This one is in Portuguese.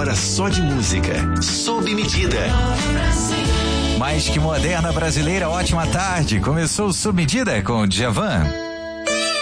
hora só de música. Sob medida. Mais que moderna brasileira, ótima tarde. Começou Sob Medida com o Djavan.